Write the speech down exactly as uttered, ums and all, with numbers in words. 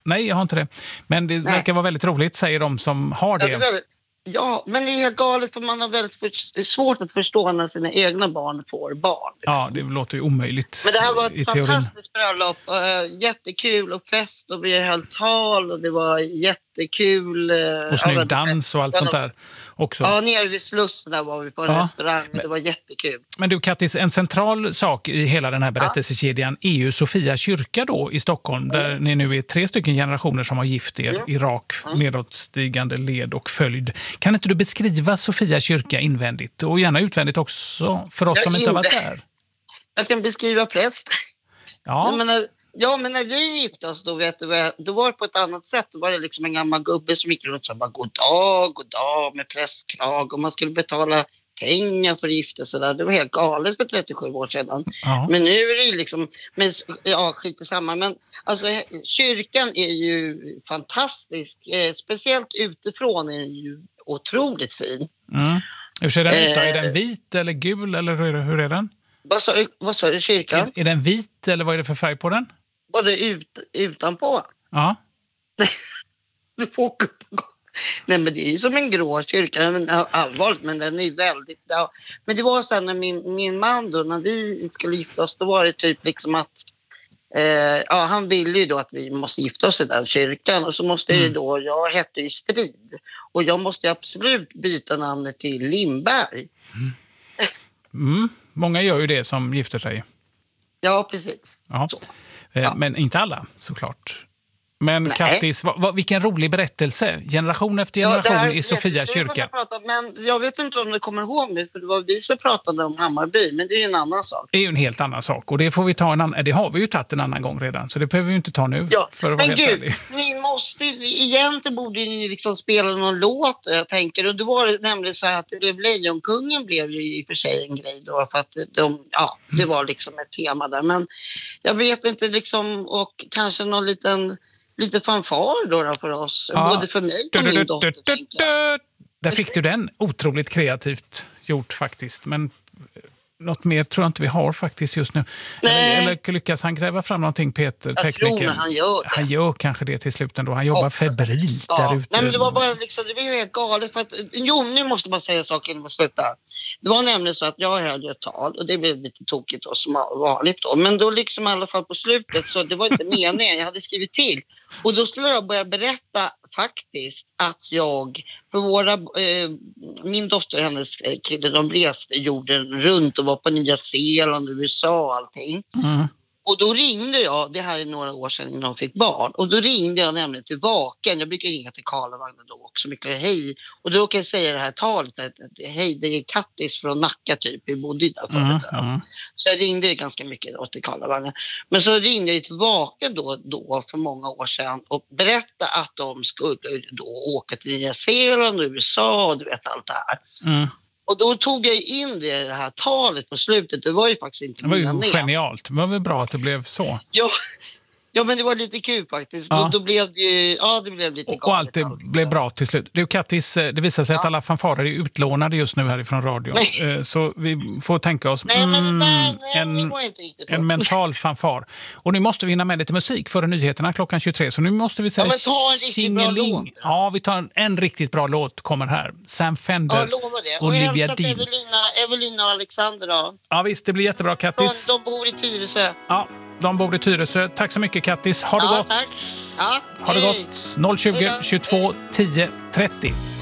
Nej, jag har inte det. Men det Nej. verkar vara väldigt roligt, säger de som har det. Ja, det är väldigt, ja, men det är helt galet för man har väldigt för, svårt att förstå när sina egna barn får barn. Liksom. Ja, det låter ju omöjligt. Men det här var ett i fantastiskt bröllop. Uh, jättekul och fest och vi höll tal och det var jättekul. Uh, och snygg dans och allt sånt där också. Ja, nere vid Slussen där var vi på en ja, restaurang och det var jättekul. Men du Kattis, en central sak i hela den här berättelsekedjan är ju Sofia kyrka då i Stockholm, där mm. ni nu är tre stycken generationer som har gift er mm. i rak mm. nedåtstigande led och följd. Kan inte du beskriva Sofia kyrka invändigt och gärna utvändigt också för oss jag som inte har varit där? Jag kan beskriva präst. Ja. Nej, men när, ja, men när vi gifte oss då, vet du, då var det på ett annat sätt. Då var det liksom en gammal gubbe som gick runt och sa bara god dag, god dag med prästkrag och man skulle betala pengar för att gifta sig där. Det var helt galet för trettiosju år sedan. Ja. Men nu är det ju liksom, men, ja, skit i samma. Men alltså kyrkan är ju fantastisk. Eh, speciellt utifrån är den ju otroligt fin. Mm. Hur ser den ut då? Är den vit eller gul eller hur är, det, hur är den? Vad sa, vad sa du, kyrkan? Är, är den vit eller vad är det för färg på den? Både ut, utanpå. Ja. Du får Nej, men det är ju som en grå kyrka, men allvarligt, men den är väldigt, ja. Men det var så här när min, min man då, när vi skulle gifta oss, då var det typ liksom att eh, ja, han ville ju då att vi måste gifta oss i den kyrkan och så måste mm. ju då, jag hette ju Strid och jag måste absolut byta namnet till Lindberg. Mm. Mm. Många gör ju det som gifter sig. Ja, precis. Ja. Ja. Men inte alla, såklart. Men Nej. Kattis, vad, vad, vilken rolig berättelse. Generation efter generation ja, här, i Sofia kyrka. Prata, men jag vet inte om du kommer ihåg mig, för det var vi som pratade om Hammarby, men det är ju en annan sak. Det är ju en helt annan sak och det får vi ta en annan, det har vi ju tagit en annan gång redan, så det behöver vi ju inte ta nu. Ja, för att vara men helt gud, ärlig. Ni måste, egentligen borde ni liksom spela någon låt, jag tänker, och det var nämligen så här att det blev Lejonkungen blev ju i och för sig en grej då, för att de, ja, det var liksom ett tema där, men jag vet inte liksom, och kanske någon liten lite fanfar då, då för oss. Ja. Både för mig och min dotter. Där fick du den. Otroligt kreativt gjort faktiskt. Men något mer tror jag inte vi har faktiskt just nu. Eller, eller lyckas han gräva fram någonting, Peter, jag tekniken? Tror han gör det. Han gör kanske det till slut ändå. Han jobbar febrilt ja. där ute. Nej, men det var bara liksom, det var ju helt galet. För att, jo, nu måste man säga saker innan man slutar. Det var nämligen så att jag höll ett tal och det blev lite tokigt och som vanligt då. Men då liksom i alla fall på slutet så det var inte meningen. Jag hade skrivit till. Och då skulle jag börja berätta faktiskt att jag, för våra, eh, min dotter och hennes kille, de reste jorden runt och var på Nya Zeeland, U S A och allting. Mm. Och då ringde jag, det här är några år sedan innan de fick barn, och då ringde jag nämligen till Vaken, jag brukar ringa till Karlavagnen då också, mycket hej. Och då kan jag säga det här talet, att, hej, det är Kattis från Nacka typ, vi bodde där förut. Mm, mm. Så jag ringde ganska mycket då till Karlavagnen. Men så ringde jag till Vaken då, då för många år sedan och berättade att de skulle då åka till Nya Zeeland och U S A och du vet allt det här. Mm. Och då tog jag in det, det här talet på slutet. Det var ju faktiskt inte det var ju ner. genialt. Det var väl bra att det blev så. Ja, ja, men det var lite kul faktiskt. Ja. Då, då blev det ju, ja, det blev lite och, och allt det blev bra till slut. Du Kattis, det visar sig ja. att alla fanfarer är utlånade just nu härifrån radion. Nej. Så vi får tänka oss nej, men det där, nej, en, det går inte riktigt bra. en mental fanfar. Och nu måste vi hinna med lite musik före nyheterna klockan tjugotre. Så nu måste vi säga ja, ta en riktigt bra låt. Ja, vi tar en, en riktigt bra låt kommer här. Sam Fender, ja, lovar det. Och Olivia Dean. Evelina, Evelina och Alexander då. Ja visst, det blir jättebra Kattis. De, de bor i Tyresö. Ja. De bor i Tyresö. Tack så mycket Kattis. Ha det ja, gott. Tack. Ja, ha det gott. noll tjugo, tjugotvå, tio, trettio.